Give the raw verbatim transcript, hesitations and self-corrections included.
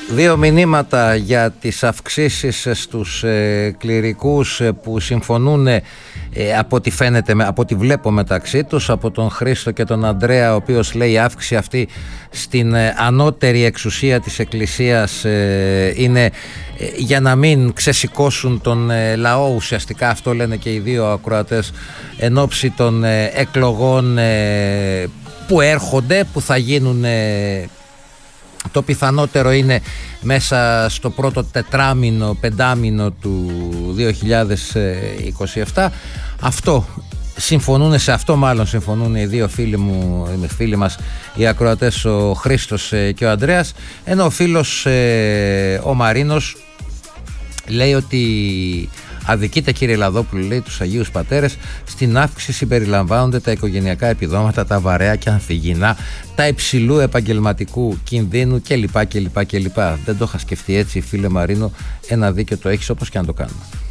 Δύο μηνύματα για τις αυξήσεις στους ε, κληρικούς ε, που συμφωνούν ε, από ό,τι φαίνεται, από ό,τι βλέπω μεταξύ τους, από τον Χρήστο και τον Ανδρέα, ο οποίος λέει η αύξηση αυτή στην ε, ανώτερη εξουσία της Εκκλησίας ε, είναι ε, για να μην ξεσηκώσουν τον ε, λαό. Ουσιαστικά αυτό λένε και οι δύο ακροατές εν ώψη των ε, εκλογών ε, που έρχονται, που θα γίνουν ε, το πιθανότερο είναι μέσα στο πρώτο τετράμινο, πεντάμινο του δύο χιλιάδες είκοσι επτά. Αυτό συμφωνούν, σε αυτό μάλλον συμφωνούν οι δύο φίλοι μου, οι φίλοι μας, οι ακροατές, ο Χρήστος και ο Ανδρέας, ενώ ο φίλος ο Μαρίνος λέει ότι αδικείται, κύριε Λαδόπουλου, λέει, τους Αγίους Πατέρες. Στην αύξηση συμπεριλαμβάνονται τα οικογενειακά επιδόματα, τα βαρέα και ανθυγιεινά, τα υψηλού επαγγελματικού κινδύνου κλπ. κλπ, κλπ. Δεν το είχα σκεφτεί έτσι, φίλε Μαρίνο. Ένα δίκιο το έχεις, όπως και αν το κάνουμε.